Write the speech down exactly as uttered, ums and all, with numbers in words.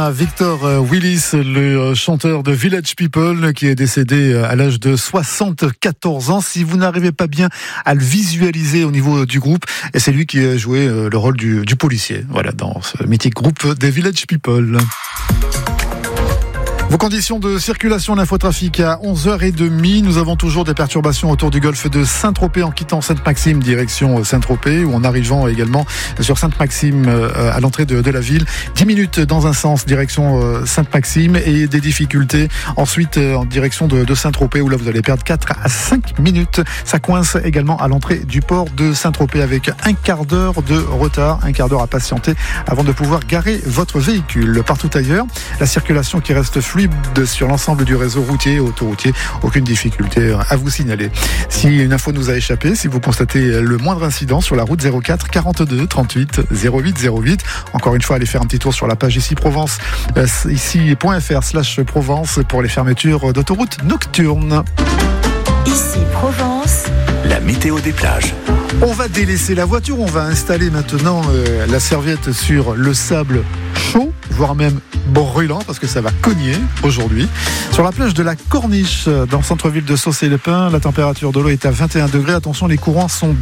à Victor Willis, le chanteur de Village People, qui est décédé à l'âge de soixante-quatorze ans. Si vous n'arrivez pas bien à le visualiser au niveau du groupe, et c'est lui qui a joué le rôle du, du policier, voilà, dans ce mythique groupe des Village People. Vos conditions de circulation, l'infotrafic à onze heures trente. Nous avons toujours des perturbations autour du golfe de Saint-Tropez en quittant Sainte-Maxime, direction Saint-Tropez, ou en arrivant également sur Sainte-Maxime à l'entrée de, de la ville. dix minutes dans un sens, direction Sainte-Maxime, et des difficultés ensuite en direction de, de Saint-Tropez, où là vous allez perdre quatre à cinq minutes. Ça coince également à l'entrée du port de Saint-Tropez avec un quart d'heure de retard, un quart d'heure à patienter avant de pouvoir garer votre véhicule. Partout ailleurs, la circulation qui reste fluide sur l'ensemble du réseau routier et autoroutier. Aucune difficulté à vous signaler. Si une info nous a échappé, si vous constatez le moindre incident sur la route zéro quatre quarante-deux trente-huit zéro huit zéro huit, encore une fois, allez faire un petit tour sur la page ici Provence, ici.fr slash Provence pour les fermetures d'autoroutes nocturnes. Ici Provence, la météo des plages. On va délaisser la voiture, on va installer maintenant euh, la serviette sur le sable chaud, voire même brûlant, parce que ça va cogner aujourd'hui. Sur la plage de la Corniche, dans le centre-ville de Saucé-les-Pins, la température de l'eau est à vingt et un degrés. Attention, les courants sont